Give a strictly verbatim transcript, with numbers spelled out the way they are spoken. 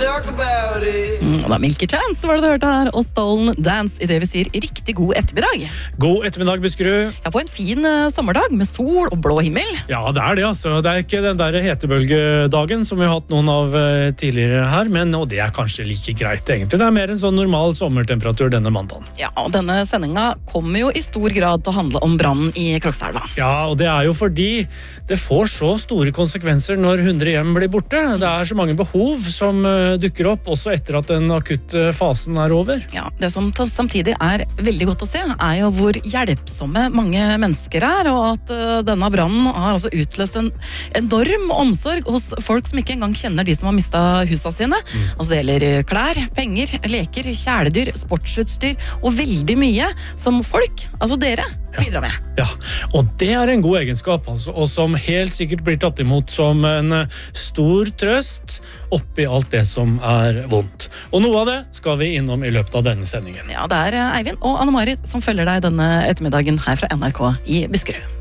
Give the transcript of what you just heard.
talk about it. Mm, og da Milky Chance var det du hørte her, og Stolen Dance i det vi sier riktig god ettermiddag. God ettermiddag, Buskerud. Ja, på en fin uh, sommerdag med sol og blå himmel. Ja, det er det, altså. Det er ikke den der hetebølgedagen som vi har hatt noen av uh, tidligere her, men og det er kanskje like greit, egentlig. Det er mer en sånn normal sommertemperatur denne mandagen. Ja, og denne sendinga kommer jo i stor grad til å handle om brannen i Krokstadelva. Ja, og det er jo fordi det får så store konsekvenser når hundre hjem blir borte. Det er så mange behov som uh, dukker opp, også etter at den akutte fasen er over. Ja, det som samtidig er veldig godt å se, er jo hvor hjelpsomme mange mennesker er, og at uh, denne brannen har altså utløst en enorm omsorg hos folk som ikke engang kjenner de som har mistet husene sine. Mm. Altså det gjelder klær, penger, leker, kjæledyr, sportsutstyr og veldig mye som folk, altså dere, bidrar med. Ja, og det er en god egenskap, altså, og som helt sikkert blir tatt imot som en stor trøst oppi alt det som er vondt. Og noe av det skal vi innom i løpet av denne sendingen. Ja, det er Eivind og Anne-Marit som følger deg denne ettermiddagen her fra N R K i Buskerud.